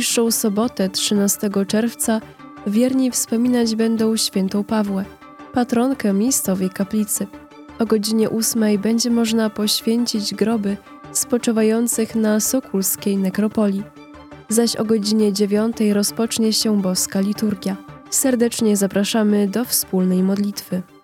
najbliższą sobotę 13 czerwca wierni wspominać będą świętą Pawłę, patronkę miejscowej kaplicy. O godzinie 8 będzie można poświęcić groby spoczywających na Sokólskiej nekropolii. Zaś o godzinie 9 rozpocznie się boska liturgia. Serdecznie zapraszamy do wspólnej modlitwy.